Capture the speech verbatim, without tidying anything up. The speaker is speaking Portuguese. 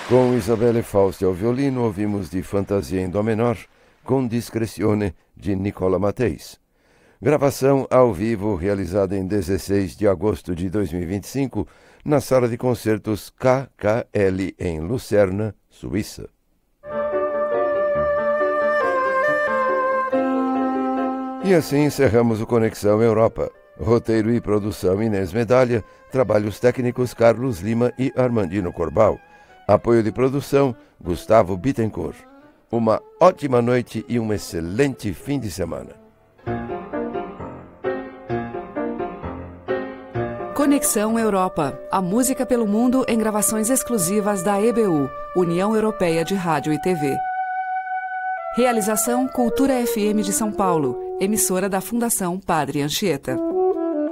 Com Isabelle Fausti ao violino, ouvimos de Fantasia em Dó menor, com Discrezione, de Nicola Matteis. Gravação ao vivo realizada em dezesseis de agosto de dois mil e vinte e cinco, na Sala de Concertos K K L, em Lucerna, Suíça. E assim encerramos o Conexão Europa. Roteiro e produção Inês Medalha, trabalhos técnicos Carlos Lima e Armandino Corbal. Apoio de produção Gustavo Bittencourt. Uma ótima noite e um excelente fim de semana. Conexão Europa. A música pelo mundo em gravações exclusivas da E B U, União Europeia de Rádio e T V. Realização Cultura F M de São Paulo, emissora da Fundação Padre Anchieta.